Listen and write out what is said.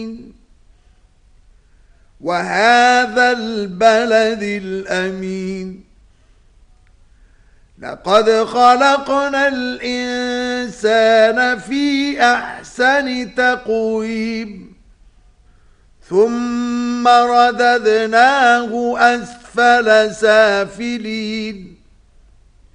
وهذا البلد الأمين لقد خلقنا الإنسان في أحسن تقويم ثم رددناه أسفل سافلين